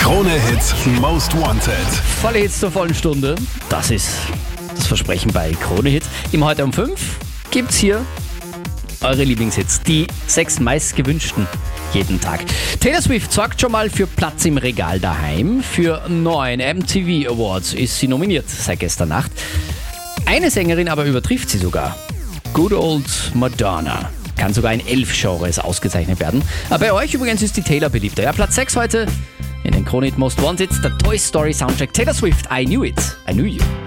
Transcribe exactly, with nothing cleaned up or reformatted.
Krone-Hit Most Wanted. Volle Hits zur vollen Stunde. Das ist das Versprechen bei Krone Hit. Im Heute um fünf gibt's hier eure Lieblingshits. Die sechs meistgewünschten jeden Tag. Taylor Swift sorgt schon mal für Platz im Regal daheim. Für neun M T V Awards ist sie nominiert seit gestern Nacht. Eine Sängerin aber übertrifft sie sogar. Good Old Madonna. Kann sogar in elf Genres ausgezeichnet werden. Aber bei euch übrigens ist die Taylor beliebter. Ja, Platz sechs heute in den Krone Hit Most Wanted. Der Toy Story Soundtrack Taylor Swift. I Knew It. I Knew You.